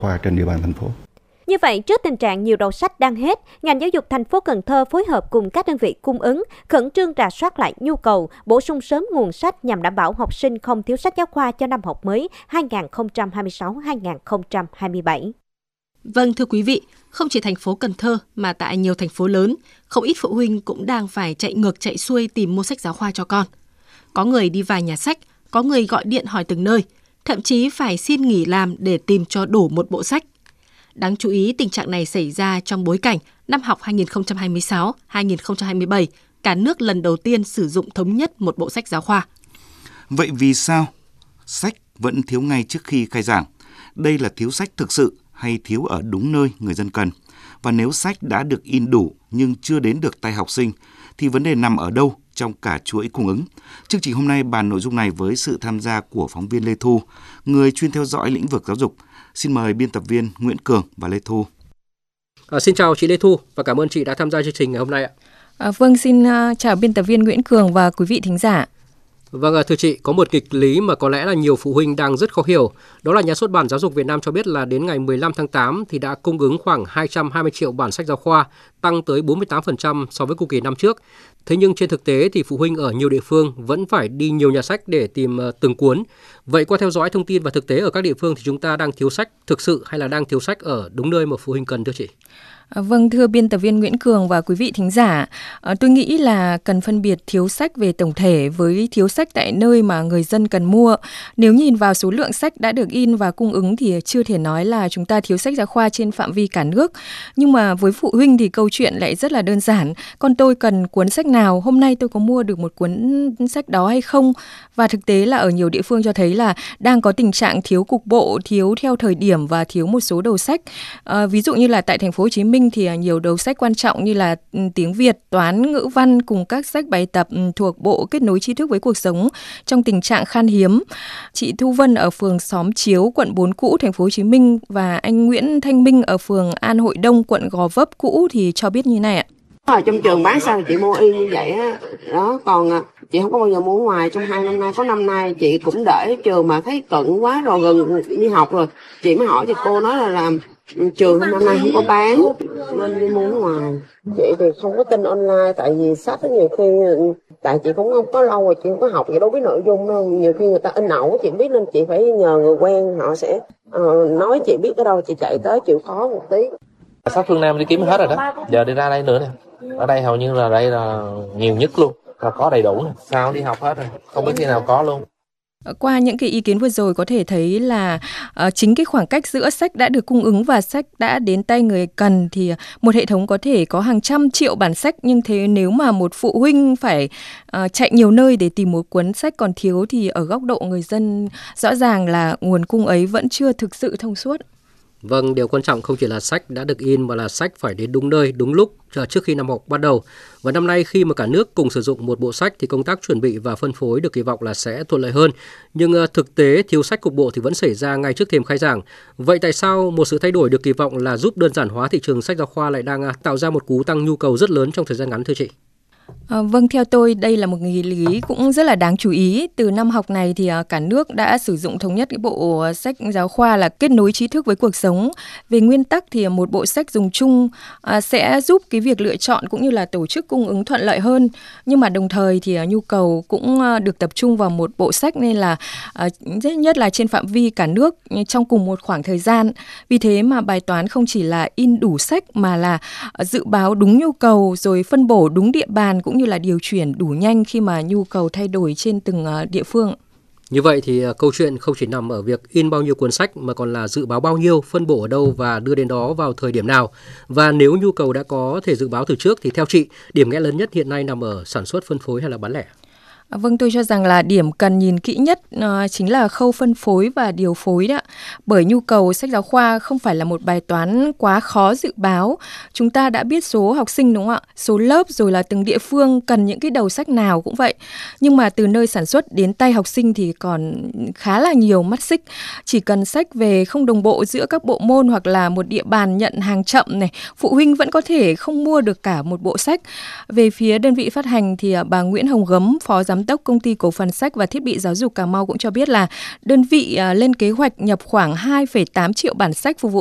khoa trên địa bàn thành phố. Như vậy, trước tình trạng nhiều đầu sách đang hết, ngành giáo dục thành phố Cần Thơ phối hợp cùng các đơn vị cung ứng, khẩn trương rà soát lại nhu cầu, bổ sung sớm nguồn sách nhằm đảm bảo học sinh không thiếu sách giáo khoa cho năm học mới 2026-2027. Vâng, thưa quý vị, không chỉ thành phố Cần Thơ mà tại nhiều thành phố lớn, không ít phụ huynh cũng đang phải chạy ngược chạy xuôi tìm mua sách giáo khoa cho con. Có người đi vài nhà sách, có người gọi điện hỏi từng nơi, thậm chí phải xin nghỉ làm để tìm cho đủ một bộ sách. Đáng chú ý, tình trạng này xảy ra trong bối cảnh năm học 2026-2027, cả nước lần đầu tiên sử dụng thống nhất một bộ sách giáo khoa. Vậy vì sao sách vẫn thiếu ngay trước khi khai giảng? Đây là thiếu sách thực sự hay thiếu ở đúng nơi người dân cần? Và nếu sách đã được in đủ nhưng chưa đến được tay học sinh, thì vấn đề nằm ở đâu trong cả chuỗi cung ứng? Chương trình hôm nay bàn nội dung này với sự tham gia của phóng viên Lê Thu, người chuyên theo dõi lĩnh vực giáo dục. Xin mời biên tập viên Nguyễn Cường và Lê Thu. Xin chào chị Lê Thu và cảm ơn chị đã tham gia chương trình ngày hôm nay ạ. Vâng, xin chào biên tập viên Nguyễn Cường và quý vị thính giả. Vâng, thưa chị, có một nghịch lý mà có lẽ là nhiều phụ huynh đang rất khó hiểu. Đó là Nhà xuất bản Giáo dục Việt Nam cho biết là đến ngày 15 tháng 8 thì đã cung ứng khoảng 220 triệu bản sách giáo khoa, tăng tới 48% so với cùng kỳ năm trước. Thế nhưng trên thực tế thì phụ huynh ở nhiều địa phương vẫn phải đi nhiều nhà sách để tìm từng cuốn. Vậy qua theo dõi thông tin và thực tế ở các địa phương thì chúng ta đang thiếu sách thực sự hay là đang thiếu sách ở đúng nơi mà phụ huynh cần thưa chị? Vâng, thưa biên tập viên Nguyễn Cường và quý vị thính giả, tôi nghĩ là cần phân biệt thiếu sách về tổng thể với thiếu sách tại nơi mà người dân cần mua. Nếu nhìn vào số lượng sách đã được in và cung ứng thì chưa thể nói là chúng ta thiếu sách giáo khoa trên phạm vi cả nước. Nhưng mà với phụ huynh thì câu chuyện lại rất là đơn giản. Con tôi cần cuốn sách nào, hôm nay tôi có mua được một cuốn sách đó hay không? Và thực tế là ở nhiều địa phương cho thấy là đang có tình trạng thiếu cục bộ, thiếu theo thời điểm và thiếu một số đầu sách. Ví dụ như là tại thành phố Hồ Chí Minh thì nhiều đầu sách quan trọng như là tiếng Việt, toán, ngữ văn cùng các sách bài tập thuộc bộ kết nối tri thức với cuộc sống trong tình trạng khan hiếm. Chị Thu Vân ở phường Xóm Chiếu, quận 4 cũ, thành phố Hồ Chí Minh và anh Nguyễn Thanh Minh ở phường An Hội Đông, quận Gò Vấp cũ thì cho biết như này ạ. Ở trong trường bán sao chị mua y như vậy á, đó, còn chị không có bao giờ mua ngoài. Trong 2 năm nay, có năm nay chị cũng để trường mà thấy cận quá rồi, gần đi học rồi, chị mới hỏi thì cô nói là làm trường năm nay không có bán nên đi mua ngoài. Chị thì không có tin online, tại vì sách nhiều khi, tại chị cũng không có lâu rồi, chị không có học, chị đâu biết nội dung đâu, nhiều khi người ta in ẩu chị biết nên chị phải nhờ người quen, họ sẽ nói chị biết ở đâu chị chạy tới, chịu khó một tí. Sách phương Nam đi kiếm hết rồi đó, giờ đi ra đây nữa nè, ở đây hầu như là đây là nhiều nhất luôn, là có đầy đủ nè, sao đi học hết rồi, không biết khi nào có luôn. Qua những cái ý kiến vừa rồi có thể thấy là chính cái khoảng cách giữa sách đã được cung ứng và sách đã đến tay người cần thì một hệ thống có thể có hàng trăm triệu bản sách, nhưng thế nếu mà một phụ huynh phải chạy nhiều nơi để tìm một cuốn sách còn thiếu thì ở góc độ người dân rõ ràng là nguồn cung ấy vẫn chưa thực sự thông suốt. Vâng, điều quan trọng không chỉ là sách đã được in mà là sách phải đến đúng nơi, đúng lúc trước khi năm học bắt đầu. Và năm nay khi mà cả nước cùng sử dụng một bộ sách thì công tác chuẩn bị và phân phối được kỳ vọng là sẽ thuận lợi hơn. Nhưng thực tế thiếu sách cục bộ thì vẫn xảy ra ngay trước thềm khai giảng. Vậy tại sao một sự thay đổi được kỳ vọng là giúp đơn giản hóa thị trường sách giáo khoa lại đang tạo ra một cú tăng nhu cầu rất lớn trong thời gian ngắn thưa chị? Vâng, theo tôi đây là một nghịch lý cũng rất là đáng chú ý. Từ năm học này thì cả nước đã sử dụng thống nhất cái bộ sách giáo khoa là kết nối trí thức với cuộc sống. Về nguyên tắc thì một bộ sách dùng chung sẽ giúp cái việc lựa chọn cũng như là tổ chức cung ứng thuận lợi hơn. Nhưng mà đồng thời thì nhu cầu cũng được tập trung vào một bộ sách nên là nhất là trên phạm vi cả nước trong cùng một khoảng thời gian. Vì thế mà bài toán không chỉ là in đủ sách mà là dự báo đúng nhu cầu rồi phân bổ đúng địa bàn cũng như là điều chuyển đủ nhanh khi mà nhu cầu thay đổi trên từng địa phương. Như vậy thì câu chuyện không chỉ nằm ở việc in bao nhiêu cuốn sách mà còn là dự báo bao nhiêu, phân bổ ở đâu và đưa đến đó vào thời điểm nào. Và nếu nhu cầu đã có thể dự báo từ trước thì theo chị, điểm nghẽn lớn nhất hiện nay nằm ở sản xuất, phân phối hay là bán lẻ? Vâng, tôi cho rằng là điểm cần nhìn kỹ nhất chính là khâu phân phối và điều phối đó. Bởi nhu cầu sách giáo khoa không phải là một bài toán quá khó dự báo. Chúng ta đã biết số học sinh đúng không ạ? Số lớp rồi là từng địa phương cần những cái đầu sách nào cũng vậy. Nhưng mà từ nơi sản xuất đến tay học sinh thì còn khá là nhiều mắt xích. Chỉ cần sách về không đồng bộ giữa các bộ môn hoặc là một địa bàn nhận hàng chậm này, phụ huynh vẫn có thể không mua được cả một bộ sách. Về phía đơn vị phát hành thì bà Nguyễn Hồng Gấm, Phó Giám Giám đốc Công ty Cổ phần Sách và Thiết bị Giáo dục Cà Mau cũng cho biết là đơn vị lên kế hoạch nhập khoảng 2,8 triệu bản sách phục vụ